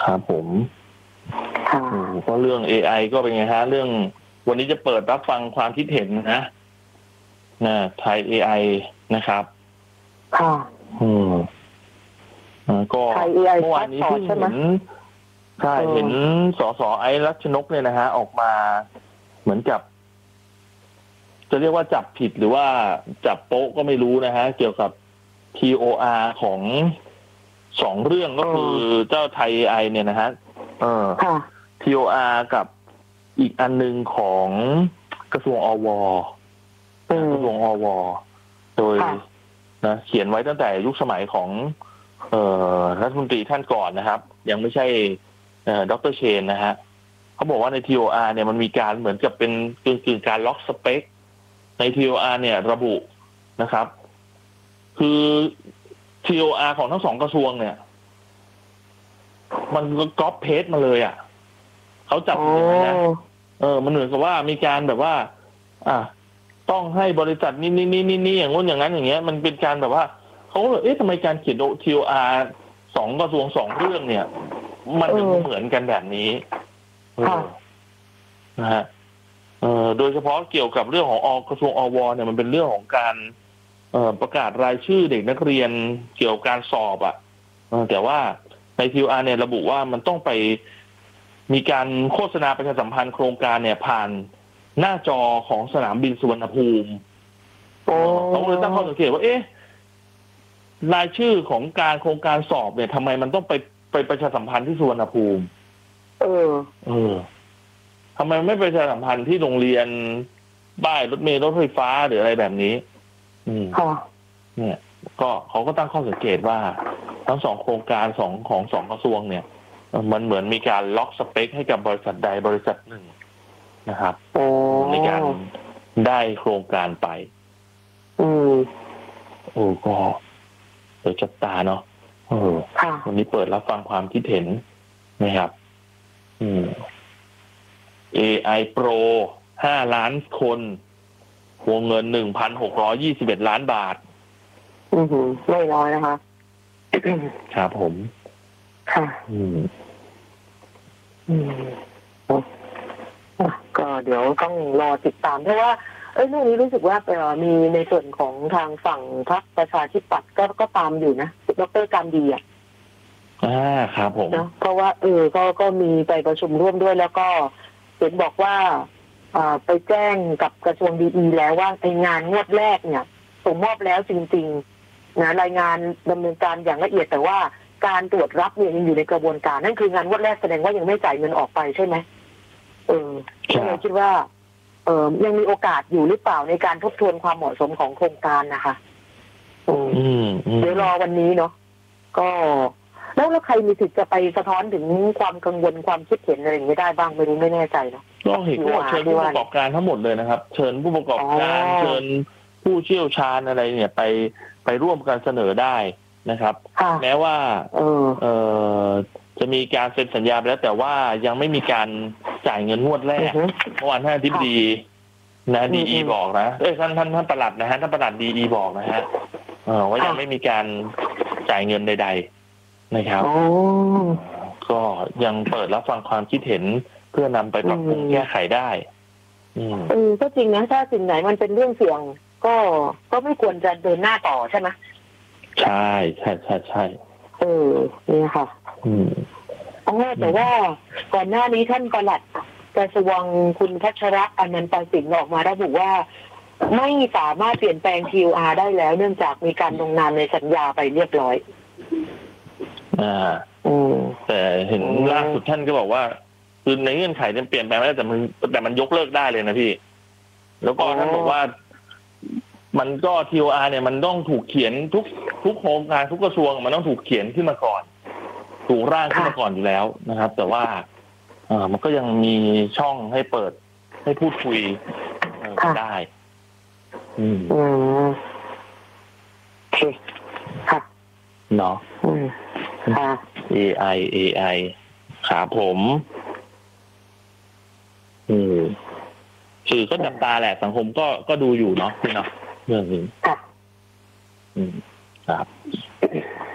ครับผมก็เรื่อง AI ก็เป็นไงฮะเรื่องวันนี้จะเปิดรับฟังความคิดเห็นนะไทย AI นะครับค่ะก็เมื่อวานนี้เพิ่งเห็นใช่เห็นสส.ไอซ์รัชนกเนี่ยนะฮะออกมาเหมือนกับจะเรียกว่าจับผิดหรือว่าจับโป๊ะก็ไม่รู้นะฮะเกี่ยวกับ TOR ของ2เรื่องก็คือเจ้าไทย AI เนี่ยนะฮะTOR กับอีกอันนึงของกระทรวงอว.กระทรวงอว.โดยนะเขียนไว้ตั้งแต่ยุคสมัยของรัฐมนตรีท่านก่อนนะครับยังไม่ใช่ดร.เชนนะฮะเขาบอกว่าใน TOR เนี่ยมันมีการเหมือนกับเป็นกึ่งการล็อกสเปคใน TOR เนี่ยระบุนะครับคือ TOR ของทั้ง2กระทรวงเนี่ยมันก็ก๊อปเพจมาเลยอ่ะเขาจับอย่างนั้นนะมันเหมือนกับว่ามีการแบบว่าต้องให้บริษัทนี่อย่างงู้นอย่างนั้นอย่างเงี้ยมันเป็นการแบบว่าเขาเอ๊ะทำไมการเขียน TOR 2กระทรวง2เรื่องเนี่ยมันถึงเหมือนกันแบบนี้นะฮะโดยเฉพาะเกี่ยวกับเรื่องของกระทรวงอวเนี่ยมันเป็นเรื่องของการประกาศรายชื่อเด็กนักเรียนเกี่ยวกับการสอบแต่ว่าใน TOR เนี่ยระบุว่ามันต้องไปมีการโฆษณาประชาสัมพันธ์โครงการเนี่ยผ่านหน้าจอของสนามบินสุวรรณภูมิเขาเลยตั้งข้อสังเกตว่าเอ๊ะรายชื่อของการโครงการสอบเนี่ยทำไมมันต้องไปประชาสัมพันธ์ที่สุวรรณภูมิทำไมไม่ประชาสัมพันธ์ที่โรงเรียนป้ายรถเมล์รถไฟฟ้าหรืออะไรแบบนี้เนี่ยก็เขาก็ตั้งข้อสังเกตว่าทั้ง2โครงการของ2กระทรวงเนี่ยมันเหมือนมีการล็อกสเปคให้กับบริษัทใดบริษัทหนึ่งนะครับในการได้โครงการไปก็เดี๋ยวจับตาเนาะวันนี้เปิดรับฟังความคิดเห็นนะครับAI Pro 5 ล้านคนวงเงิน 1,621 ล้านบาทไม่น้อยนะคะครับผมค่ะก็เดี๋ยวต้องรอติดตามเพราะว่าเรื่องนี้รู้สึกว่ามีในส่วนของทางฝั่งพรรคประชาธิปัตย์ก็ตามอยู่นะดร.การดีครับผมนะเพราะว่าก็มีไปประชุมร่วมด้วยแล้วก็เห็นบอกว่าไปแจ้งกับกระทรวงดีแล้วว่าไองานงวดแรกเนี่ยส่งมอบแล้วจริงๆนะรายงานดำเนินการอย่างละเอียดแต่ว่าการตรวจรับเนี่ยยังอยู่ในกระบวนการนั่นคืองานงวดแรกแสดงว่ายังไม่จ่ายเงินออกไปใช่ไหมก็เลยคิดว่ายังมีโอกาสอยู่หรือเปล่าในการทบทวนความเหมาะสมของโครงการนะคะเดี๋ยวรอวันนี้เนาะก็แล้วใครมีสิทธิ์จะไปสะท้อนถึงความกังวลความคิดเห็นอะไรอย่างนี้ได้บ้างไม่แน่ใจเนาะก็เห็นว่าเชิญผู้ประกอบการทั้งหมดเลยนะครับเชิญผู้ประกอบการเชิญผู้เชี่ยวชาญอะไรเนี่ยไปร่วมกันเสนอได้นะครับแม้ว่าจะมีการเซ็นสัญญาไปแล้วแต่ว่ายังไม่มีการจ่ายเงินงวดแรกเมื่อวานท่านอธิบดีนะดีบอกนะท่านปลัดนะฮะท่านปลัดดีบอกนะฮะว่ายังไม่มีการจ่ายเงินใดๆนะครับก็ยังเปิดรับฟังความคิดเห็นเพื่อนำไปปรับปรุงแก้ไขได้ก็จริงนะถ้าสิ่งไหนมันเป็นเรื่องเสี่ยงก็ไม่ควรจะเดินหน้าต่อใช่ไหมใช่นี่ค่ะแต่ว่าก่อนหน้านี้ท่านปลัดกระทรวงคุณพัชระอนันตสินออกมาระบุว่าไม่สามารถเปลี่ยนแปลง TOR ได้แล้วเนื่องจากมีการลงนามในสัญญาไปเรียบร้อยแต่เห็นล่าสุดท่านก็บอกว่าคือในเงื่อนไขจะเปลี่ยนแปลงไม่ได้แต่มันยกเลิกได้เลยนะพี่แล้วก็ท่านบอกว่ามันก็ TOR เนี่ยมันต้องถูกเขียนทุกโครงการทุกกระทรวงมันต้องถูกเขียนขึ้นมาก่อนถูกร่างขึ้นมาก่อนอยู่แล้วนะครับแต่ว่ามันก็ยังมีช่องให้เปิดให้พูดคุยได้ค่ะเนาะAI ครับผมสื่อก็จับตาแหละสังคมก็ดูอยู่เนาะพี่เนาะเรื่องนี้ครับ